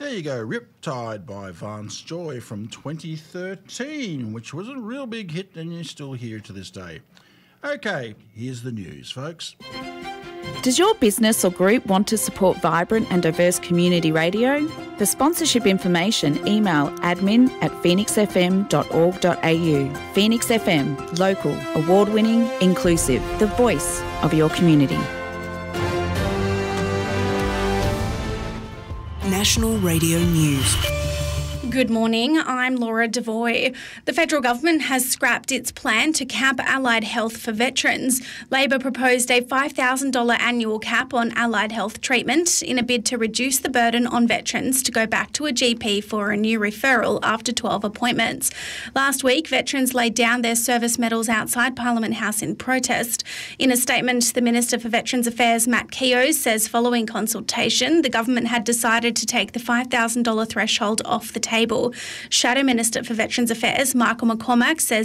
There you go, Riptide by Vance Joy from 2013, which was a real big hit and you're still here to this day. Okay, here's the news, folks. Does your business or group want to support vibrant and diverse community radio? For sponsorship information, email admin@phoenixfm.org.au. Phoenix FM, local, award-winning, inclusive, the voice of your community. National Radio News. Good morning, I'm Laura Devoy. The federal government has scrapped its plan to cap allied health for veterans. Labor proposed a $5,000 annual cap on allied health treatment in a bid to reduce the burden on veterans to go back to a GP for a new referral after 12 appointments. Last week, veterans laid down their service medals outside Parliament House in protest. In a statement, the Minister for Veterans Affairs, Matt Keogh, says following consultation, the government had decided to take the $5,000 threshold off the table. Shadow Minister for Veterans Affairs, Michael McCormack, says